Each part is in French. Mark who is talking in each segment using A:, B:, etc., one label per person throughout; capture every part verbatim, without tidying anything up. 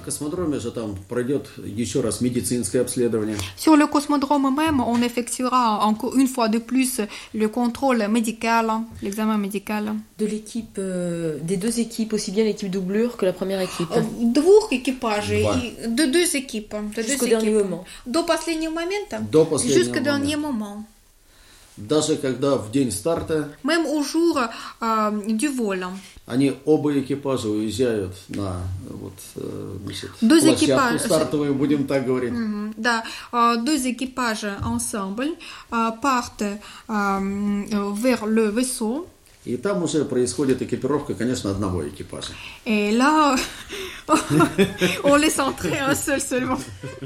A: космодроме же там пройдет еще раз médecинское обследование.
B: Sur le cosmodrome même, on effectuera encore une fois de plus le contrôle médical, l'examen médical.
C: De l'équipe, euh, des deux équipes, aussi bien l'équipe doublure que la première équipe.
B: Двух экипажей,
A: Два.
B: и de deux équipes. De
C: Jusqu'au
B: deux
C: dernier
B: équipes.
C: moment.
B: До последнего момента.
A: До последнего
B: Jusqu'au dernier moment.
A: Даже когда в день старта
B: Même au jour euh, du vol.
A: они оба экипажа уезжают на вот, э, значит,
B: Deux
A: площадку
B: équipages.
A: стартовую, будем так говорить.
B: Mhm. Да, euh, deux équipages ensemble euh, partent euh, vers le vaisseau.
A: И там уже происходит экипировка, конечно, одного экипажа.
B: Et là, on laisse entrer un seul seulement.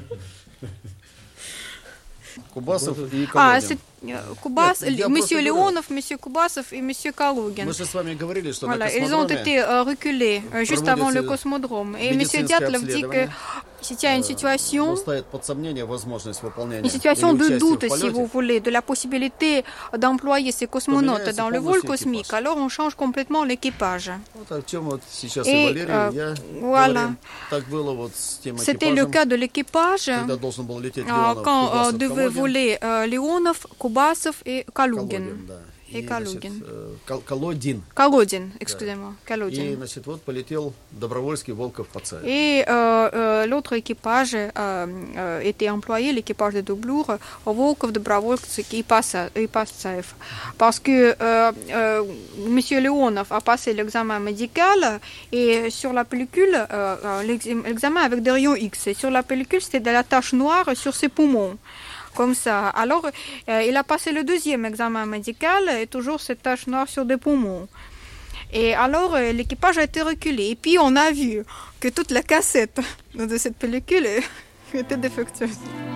D: Кубасов и
B: А,
D: Колодин.
B: c'est euh, Kubas,
D: Нет, я
B: monsieur
D: просто
B: Leonov, monsieur Kubasov et monsieur Kalugin.
D: Мы же с вами говорили, что
B: Voilà,
D: на
B: ils ont
D: космодроме
B: été euh, reculés euh, juste avant le
D: проводится
B: cosmodrome. Et monsieur
D: médecинское
B: Dyatlov dit que
D: обследование.
B: s'il y a une situation,
D: ну, ставит под сомнение возможность выполнения
B: une situation
D: или
B: de
D: участия
B: doute,
D: в
B: si vous
D: полете.
B: voulez, de la possibilité d'employer ces cosmonautes
D: Поменяется
B: dans le vol
D: полностью
B: cosmique,
D: équipage.
B: alors on change complètement l'équipage.
D: Вот о чем вот сейчас
B: И,
D: и Валерий,
B: э,
D: и я
B: voilà.
D: говорим. Так было вот с тем
B: C'était le
D: экипажем,
B: cas de l'équipage
D: когда должен был лететь
B: euh,
D: Леонов,
B: quand euh,
D: Кубасов,
B: devaient
D: Колодин.
B: voler euh, Leonov, Kubasov et Kalugin.
D: Колодин, да.
B: И
D: значит,
B: Kalugin.
D: э, Кол- Колодин.
B: Kalodin, excusez-moi,
D: И,
B: Kalodin.
D: значит, вот полетел Добровольский, Волков, Пацаев.
B: Et euh, euh, l'autre équipage euh, euh, était employé, l'équipage de doublure, au Volkov, Dobrovolsk et Passaev. Parce que euh, euh, M. Leonov a passé l'examen médical et sur la pellicule, euh, euh, l'examen avec des rayons X, et sur la pellicule, c'était de la tache noire sur ses poumons. Comme ça. Alors, euh, il a passé le deuxième examen médical et toujours cette tache noire sur des poumons. Et alors, euh, l'équipage a été reculé. Et puis, on a vu que toute la cassette de cette pellicule était défectueuse.